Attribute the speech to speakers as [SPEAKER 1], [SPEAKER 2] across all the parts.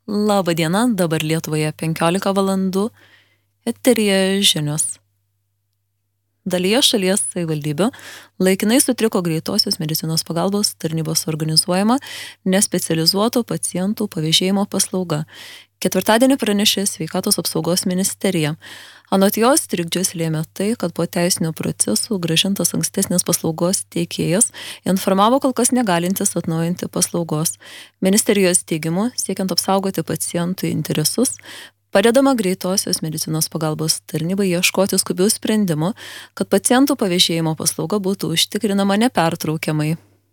[SPEAKER 1] Labą dieną, dabar Lietuvoje 15 valandų, eteryje žinios. Dalyje šalies savivaldybių laikinai sutriko greitosios medicinos pagalbos tarnybos organizuojama nespecializuotų pacientų pavėžėjimo paslauga. Ketvirtadienį pranešė Sveikatos apsaugos ministerija. Anot jos trikdžius lėmė tai, kad po teisinių procesų grąžintas ankstesnės paslaugos teikėjas informavo kol kas negalintis atnaujinti paslaugos. Ministerijos teigimu, siekiant apsaugoti pacientų interesus, padedama greitosios medicinos pagalbos tarnybai ieškoti skubių sprendimų, kad pacientų pavėžėjimo paslauga būtų užtikrinama nepertraukiamai.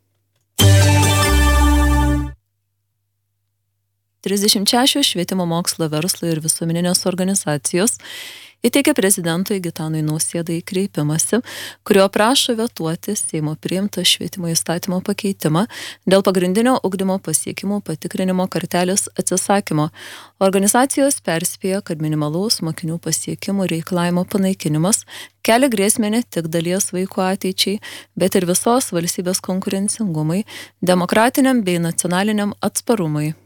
[SPEAKER 1] 36 švietimo mokslo verslo ir visuomeninės organizacijos įteikė prezidentui Gitanui Nausėdai kreipimąsi, kurio prašo vetuoti Seimo priimtą švietimo įstatymo pakeitimą dėl pagrindinio ugdymo pasiekimų patikrinimo kartelės atsisakymo. Organizacijos perspėja, kad minimalaus mokinių pasiekimų reikalavimo panaikinimas kelia grėsmę ne tik dalies vaikų ateičiai, bet ir visos valstybės konkurencingumui, demokratiniam bei nacionaliniam atsparumui.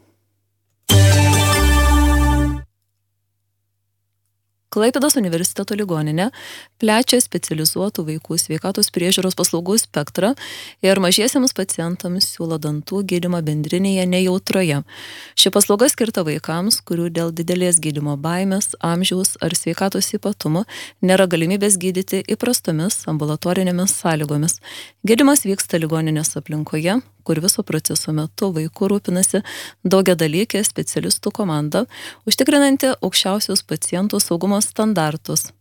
[SPEAKER 1] Klaipėdos universiteto ligoninė plečia specializuotų vaikų sveikatos priežiūros paslaugų spektrą ir mažiesiems pacientams siūlo dantų gydymą bendrinėje nejautroje. Ši paslauga skirta vaikams, kurių dėl didelės gydymo baimės, amžiaus ar sveikatos ypatumų nėra galimybės gydyti įprastomis ambulatorinėmis sąlygomis. Gydymas vyksta ligoninės aplinkoje, kur viso proceso metu vaikų rūpinasi daugiadalykė specialistų komanda, užtikrinanti aukščiausius pacientų saugumo standartus.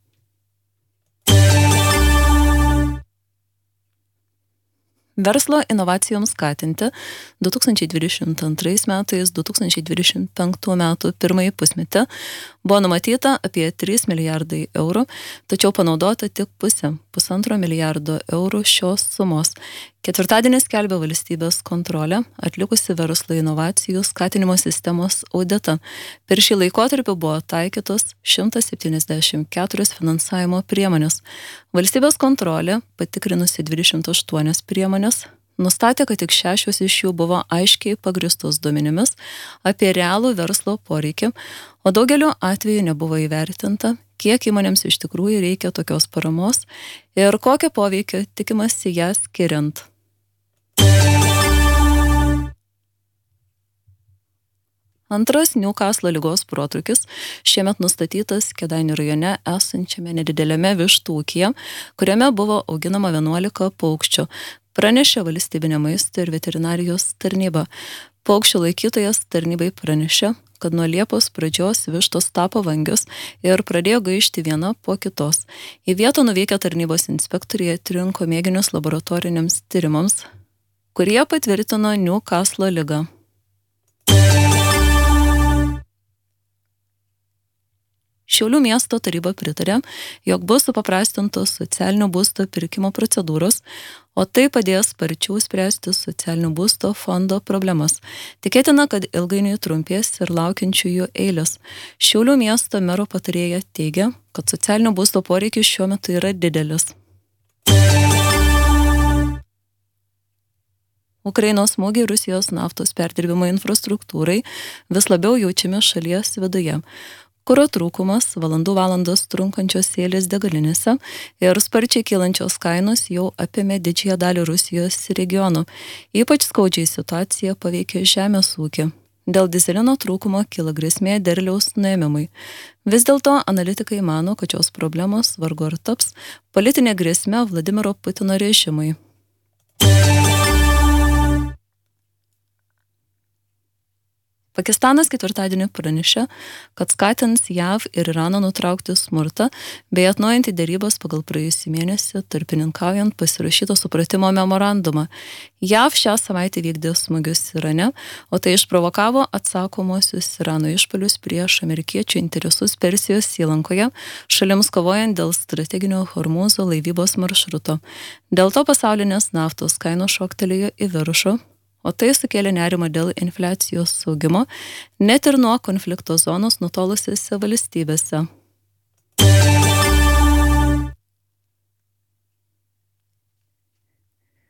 [SPEAKER 1] Verslo inovacijoms skatinti 2022 metais 2025 metų pirmąjį pusmetį buvo numatyta apie 3 milijardai eurų, tačiau panaudota tik pusantro milijardo eurų šios sumos. Ketvirtadienį skelbė valstybės kontrolė, atlikusi verslo inovacijų skatinimo sistemos auditą. Per šį laikotarpį buvo taikytos 174 finansavimo priemonės. Valstybės kontrolė, patikrinusi 28 priemonės, nustatė, kad tik 6 iš jų buvo aiškiai pagristos duomenimis apie realų verslo poreikį, o daugeliu atveju nebuvo įvertinta, kiek įmonėms iš tikrųjų reikia tokios paramos ir kokio poveikio tikimasi ją skiriant. Antras Newcastle ligos protrūkis šiemet nustatytas Kėdainių rajone esančiame nedidelėme vištų ūkyje, kuriame buvo auginama 11 paukščių, pranešė valstybinė maisto ir veterinarijos tarnyba. Paukščių laikytojas tarnybai pranešė, kad nuo Liepos pradžios vištos tapo vangios ir pradėjo gaišti viena po kitos. Į vietą nuvykę tarnybos inspektoriai atrinko mėginius laboratoriniams tyrimams, kurie patvirtino Newcastle ligą. Šiaulių miesto taryba pritarė, jog bus supaprastintos socialinio būsto pirkimo procedūros, o tai padės sparčiau spręsti socialinio būsto fondo problemas. Tikėtina, kad ilgainiui trumpės ir laukiančiųjų eilės. Šiaulių miesto mero patarėja teigia, kad socialinio būsto poreikis šiuo metu yra didelis. Ukrainos smūgiai Rusijos naftos perdirbimo infrastruktūrai vis labiau jaučiami šalies viduje. Kuro trūkumas, valandas trunkančios eilės degalinėse ir sparčiai kylančios kainos jau apėmė didžiąją dalį Rusijos regionų. Ypač skaudžiai situacija paveikė žemės ūkį. Dėl dyzelino trūkumo kyla grėsmė derliaus nuėmimui. Vis dėlto analitikai mano, kad šios problemos vargu ar taps politinė grėsmė Vladimiro Putino režimui. Pakistanas ketvirtadienį pranešė, kad skatins JAV ir Iraną nutraukti smurtą bei atnaujinti derybas pagal praėjusį mėnesį tarpininkaujant pasirašyto supratimo memorandumą. JAV šią savaitę vykdė smūgius Irane, o tai išprovokavo atsakomosius Irano išpuolius prieš amerikiečių interesus Persijos įlankoje, šalims kovojant dėl strateginio Hormūzo laivybos maršruto. Dėl to pasaulinės naftos kainos šoktelėjo į viršų, o tai sukėlė nerimą dėl infliacijos augimo, net ir nuo konflikto zonos nutolusiose valstybėse.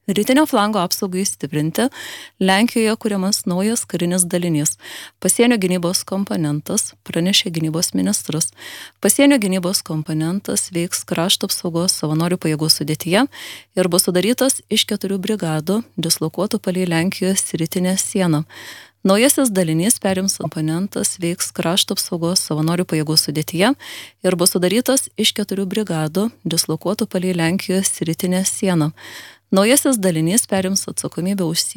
[SPEAKER 1] Rytinio flango apsaugai stiprinti Lenkijoje kuriamas naujas karinis dalinys – pasienio gynybos komponentas, pranešė gynybos ministras. Pasienio gynybos komponentas veiks krašto apsaugos savanorių pajėgų sudėtyje ir bus sudarytas iš 4 brigadų, dislokuotų palei Lenkijos rytinę sieną. Naujasis dalinys perims komponentas veiks krašto apsaugos savanorių pajėgų sudėtyje ir bus sudarytas iš 4 brigadų, dislokuotų palei Lenkijos rytinę sieną. Naujasis dalinys perims atsakomybę už